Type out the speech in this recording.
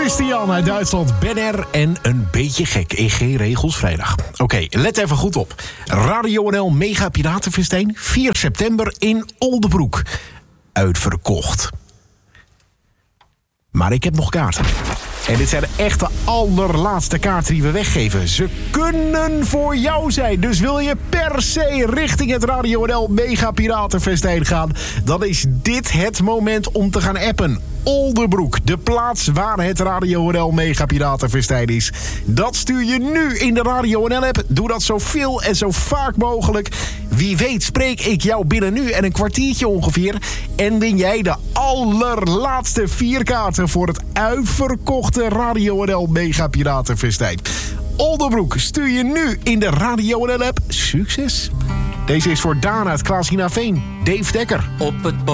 Christian uit Duitsland, Ben R en een beetje gek in G-regels vrijdag. Oké, let even goed op. Radio NL Mega Piratenfestijn, 4 september in Oldebroek. Uitverkocht. Maar ik heb nog kaarten. En dit zijn de echte allerlaatste kaarten die we weggeven. Ze kunnen voor jou zijn. Dus wil je per se richting het Radio NL Mega Piratenfestijn gaan, dan is dit het moment om te gaan appen. Oldebroek, de plaats waar het Radio NL Mega Piratenfestijn is. Dat stuur je nu in de Radio NL app. Doe dat zoveel en zo vaak mogelijk. Wie weet spreek ik jou binnen nu en een kwartiertje ongeveer. En win jij de allerlaatste 4 kaarten voor het uitverkochte Radio NL Mega Piratenfestijn. Oldebroek stuur je nu in de Radio NL app. Succes! Deze is voor Daan uit Klaas-Hinaveen. Dave Dekker. Op het